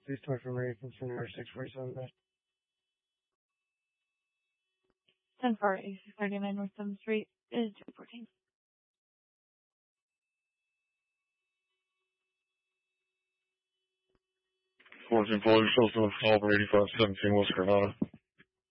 Please talk from Ray from Senior 647 Best. 10-4, North 7th Street is 214. Fortune Police Shelter, Caliber 8517, West Granada.